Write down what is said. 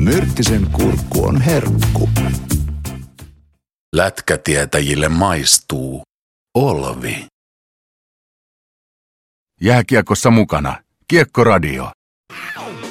Myrttisen kurkku on herkku. Lätkätietäjille maistuu olvi. Jääkiekossa mukana Kiekkoradio.